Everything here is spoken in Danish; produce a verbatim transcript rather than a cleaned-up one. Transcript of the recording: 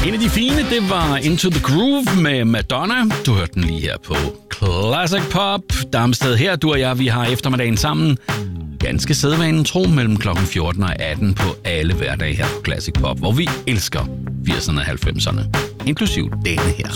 En af de fine, det var Into the Groove med Madonna. Du hørte den lige her på Classic Pop. Damsted her, du og jeg, vi har eftermiddagen sammen. Ganske sædvanen tro mellem klokken fjorten og atten på alle hverdage her på Classic Pop, hvor vi elsker firserne og halvfemserne, inklusiv denne her.